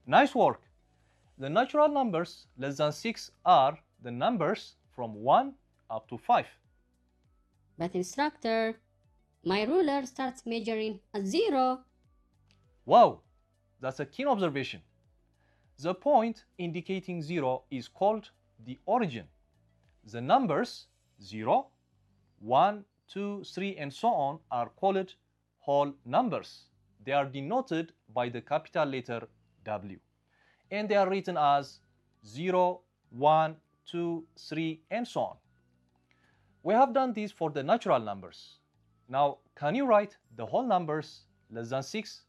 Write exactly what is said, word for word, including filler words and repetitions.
Nice work! The natural numbers less than six are the numbers from one up to five. But instructor, my ruler starts measuring at zero. Wow, that's a keen observation. The point indicating zero is called the origin. The numbers zero, one, two, three, and so on are called whole numbers. They are denoted by the capital letter W, and they are written as zero, one, two, three, and so on. We have done this for the natural numbers. Now, can you write the whole numbers less than six?